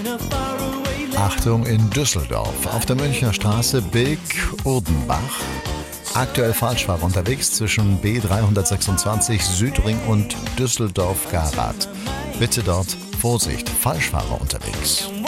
Achtung in Düsseldorf, auf der Münchner Straße Bilk-Urdenbach. Aktuell Falschfahrer unterwegs zwischen B326 Südring und Düsseldorf-Garath. Bitte dort Vorsicht, Falschfahrer unterwegs.